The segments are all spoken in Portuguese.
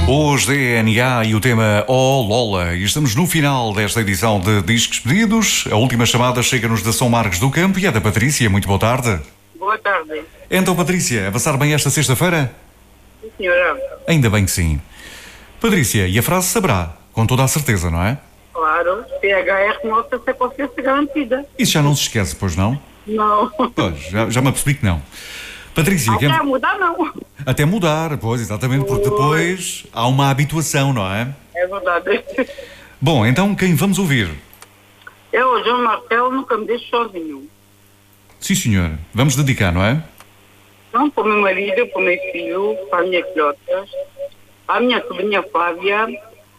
Os DNA e o tema Oh Lola. E estamos no final desta edição de Discos Pedidos. A última chamada chega-nos da São Marcos do Campo e é da Patrícia. Muito boa tarde. Boa tarde. Então, Patrícia, a passar bem esta sexta-feira? Sim, senhora. Ainda bem que sim. Patrícia, e a frase saberá, com toda a certeza, não é? Claro, PHR mostra ser consciência garantida. Isso já não se esquece, pois não? Não. Pois, já me apercebi que não. Patrícia, Até mudar, não. Até mudar, pois, exatamente, porque depois há uma habituação, não é? É verdade. Bom, então quem vamos ouvir? Eu, o João Marcelo, nunca me deixo sozinho. Sim, senhor. Vamos dedicar, não é? Não para o meu marido, para o meu filho, para as minhas filhotas, para a minha sobrinha Flávia,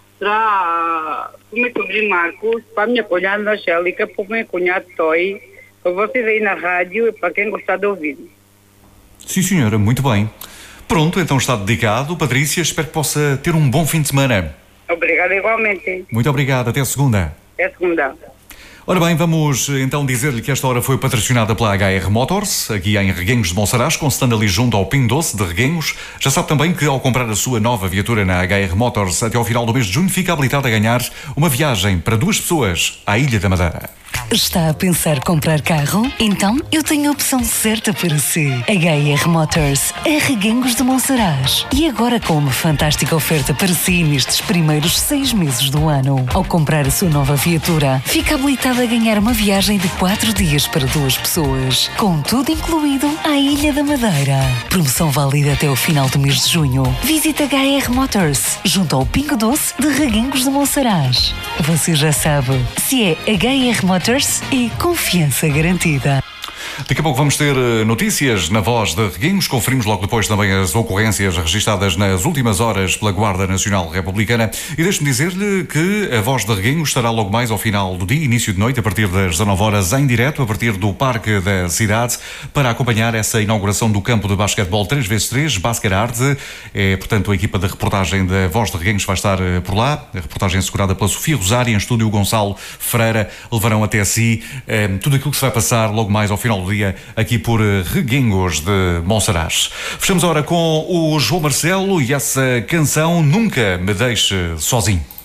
para o meu sobrinho Marcos, para a minha cunhada Angélica, para o meu cunhado Toy, para vocês aí na rádio e para quem gostar de ouvir. Sim, senhora, muito bem. Pronto, então está dedicado. Patrícia, espero que possa ter um bom fim de semana. Obrigada igualmente. Muito obrigado, até segunda. Até segunda. Ora bem, vamos então dizer-lhe que esta hora foi patrocinada pela HR Motors, aqui em Reguengos de Monsaraz, com stand ali junto ao Pingo Doce de Reguengos. Já sabe também que ao comprar a sua nova viatura na HR Motors, até ao final do mês de junho, fica habilitado a ganhar uma viagem para 2 pessoas à Ilha da Madeira. Está a pensar comprar carro? Então eu tenho a opção certa para si. HR Motors, a Reguengos de Monsaraz. E agora com uma fantástica oferta para si nestes primeiros 6 meses do ano. Ao comprar a sua nova viatura, fica habilitado a ganhar uma viagem de 4 dias para 2 pessoas, com tudo incluído à Ilha da Madeira. Promoção válida até o final do mês de junho. Visite HR Motors, junto ao Pingo Doce de Reguengos de Monsaraz. Você já sabe, se é HR Motors, e confiança garantida. Daqui a pouco vamos ter notícias na Voz de Reguengos. Conferimos logo depois também as ocorrências registadas nas últimas horas pela Guarda Nacional Republicana. E deixe-me dizer-lhe que a Voz de Reguengos estará logo mais ao final do dia, início de noite, a partir das 19 horas, em direto, a partir do Parque da Cidade, para acompanhar essa inauguração do campo de basquetebol 3x3, Basquerard. É, portanto, a equipa de reportagem da Voz de Reguengos vai estar por lá. A reportagem assegurada pela Sofia Rosário, em estúdio o Gonçalo Freira, levarão até si tudo aquilo que se vai passar logo mais ao final do dia aqui por Reguengos de Monsaraz. Fechamos agora com o João Marcelo e essa canção Nunca Me Deixe Sozinho.